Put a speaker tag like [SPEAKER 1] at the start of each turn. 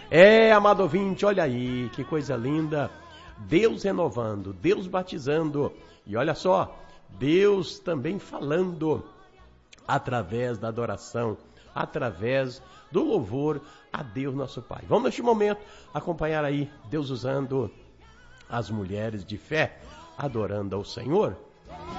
[SPEAKER 1] Amado ouvinte, olha aí, que coisa linda. Deus renovando, Deus batizando. E olha só, Deus também falando através da adoração, através do louvor a Deus nosso Pai. Vamos neste momento acompanhar aí Deus usando as mulheres de fé, adorando ao Senhor.